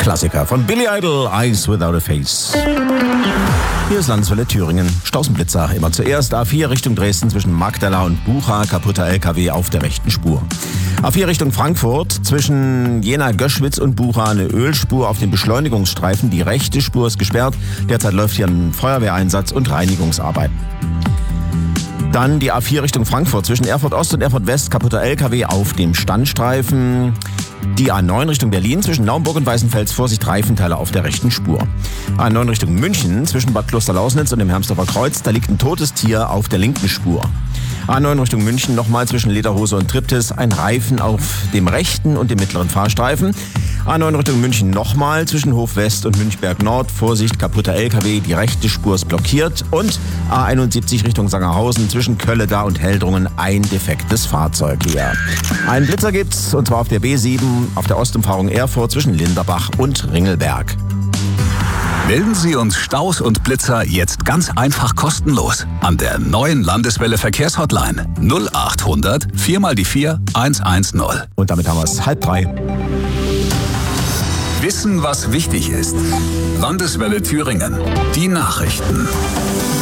Klassiker von Billy Idol, Eyes Without a Face. Hier ist Landeswelle Thüringen. Stausenblitzer. Immer zuerst A4 Richtung Dresden zwischen Magdala und Bucha. Kaputter LKW auf der rechten Spur. A4 Richtung Frankfurt zwischen Jena-Göschwitz und Bucha eine Ölspur auf dem Beschleunigungsstreifen. Die rechte Spur ist gesperrt. Derzeit läuft hier ein Feuerwehreinsatz und Reinigungsarbeiten. Dann die A4 Richtung Frankfurt zwischen Erfurt Ost und Erfurt West. Kaputter LKW auf dem Standstreifen. Die A9 Richtung Berlin zwischen Naumburg und Weißenfels. Vorsicht, Reifenteile auf der rechten Spur. A9 Richtung München zwischen Bad Klosterlausnitz und dem Hermsdorfer Kreuz. Da liegt ein totes Tier auf der linken Spur. A9 Richtung München nochmal zwischen Lederhose und Triptis. Ein Reifen auf dem rechten und dem mittleren Fahrstreifen. A9 Richtung München nochmal zwischen Hof West und Münchberg Nord. Vorsicht, kaputter LKW, die rechte Spur ist blockiert. Und A71 Richtung Sangerhausen zwischen Kölleda und Heldrungen ein defektes Fahrzeug hier. Einen Blitzer gibt's, und zwar auf der B7 auf der Ostumfahrung Erfurt zwischen Linderbach und Ringelberg. Melden Sie uns Staus und Blitzer jetzt ganz einfach kostenlos an der neuen Landeswelle Verkehrshotline 0800 4x4 110. Und damit haben wir es 2:30. Wissen, was wichtig ist. Landeswelle Thüringen. Die Nachrichten.